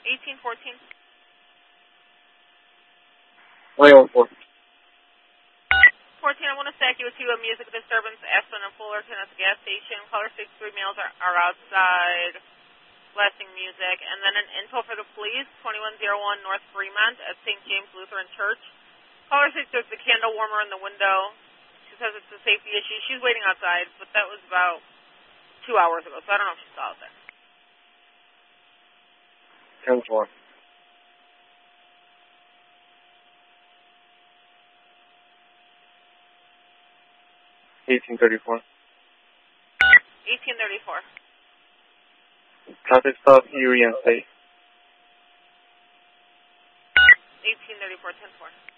1814. 104. 14, I want to stack you with a music disturbance, Aspen and Fullerton at the gas station. Caller 63 males are outside blasting music. And then an info for the police, 2101 North Fremont at St. James Lutheran Church. Caller 6 took the candle warmer in the window. She says it's a safety issue. She's waiting outside, but that was about 2 hours ago, so I don't know if she saw it then. 10-4. 1834. 1834. Traffic stop, Erie and State. 1834, 10-4.